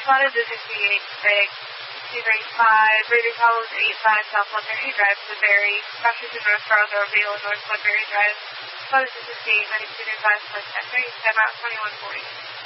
Spotted the 68 235, Raiders Hollows 85, South Woodbury Drive, Woodbury, Washington, North Fargo, Vale, North Woodbury Drive, Spotted the 68 92.5, West Century, 10 out 2140.